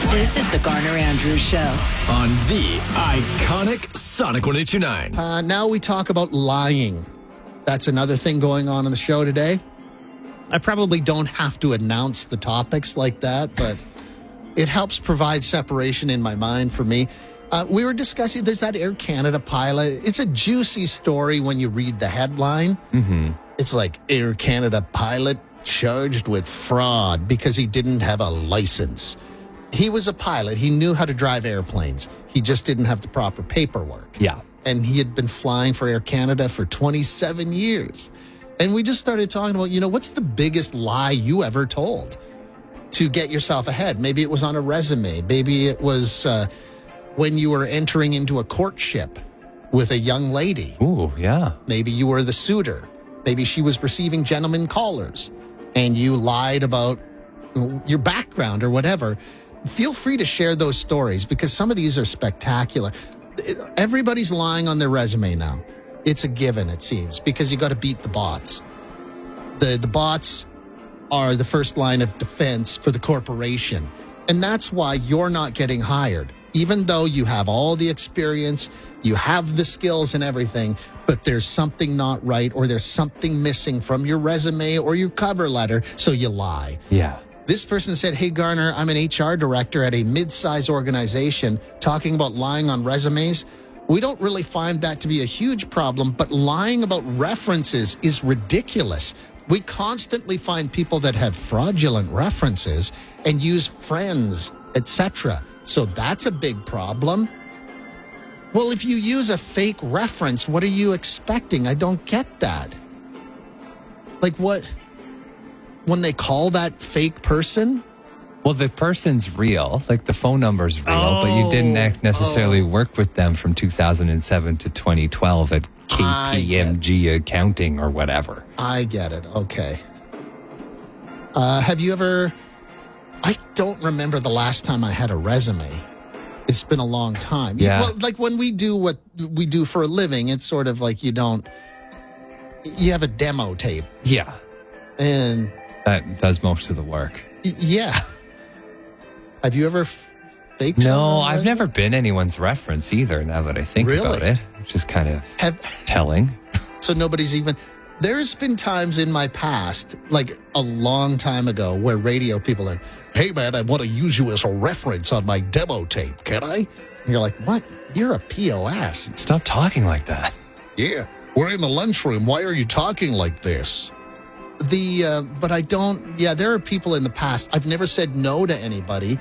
This is the Garner Andrews Show on the iconic Sonic 102.9. Now we talk about lying. That's another thing going on the show today. I probably don't have to announce the topics like that, but it helps provide separation in my mind for me. We were discussing, there's that Air Canada pilot. It's a juicy story when you read the headline. Mm-hmm. It's like Air Canada pilot charged with fraud because he didn't have a license. He was a pilot. He knew how to drive airplanes. He just didn't have the proper paperwork. Yeah. And he had been flying for Air Canada for 27 years. And we just started talking about, what's the biggest lie you ever told to get yourself ahead? Maybe it was on a resume. Maybe it was when you were entering into a courtship with a young lady. Ooh, yeah. Maybe you were the suitor. Maybe she was receiving gentlemen callers and you lied about your background or whatever. Feel free to share those stories because some of these are spectacular. Everybody's lying on their resume now. It's a given, it seems, because you got to beat the bots. The bots are the first line of defense for the corporation. And that's why you're not getting hired. Even though you have all the experience, you have the skills and everything, but there's something not right or there's something missing from your resume or your cover letter, so you lie. Yeah. This person said, hey, Garner, I'm an HR director at a mid-size organization talking about lying on resumes. We don't really find that to be a huge problem, but lying about references is ridiculous. We constantly find people that have fraudulent references and use friends, etc. So that's a big problem. Well, if you use a fake reference, what are you expecting? I don't get that. Like what? When they call that fake person? Well, the person's real, like the phone number's real, but you didn't necessarily work with them from 2007 to 2012 at KPMG Accounting or whatever. I get it. Okay. Have you ever... I don't remember the last time I had a resume. It's been a long time. Yeah. Well, like when we do what we do for a living, it's sort of like you have a demo tape. Yeah. And... that does most of the work. Yeah. Have you ever faked No, someone? I've never been anyone's reference either, now that I think about it. Which is kind of telling. So nobody's even... There's been times in my past, like a long time ago, where radio people are like, hey, man, I want to use you as a reference on my demo tape. Can I? And you're like, what? You're a POS. Stop talking like that. Yeah, we're in the lunchroom. Why are you talking like this? But I don't... Yeah, there are people in the past. I've never said no to anybody.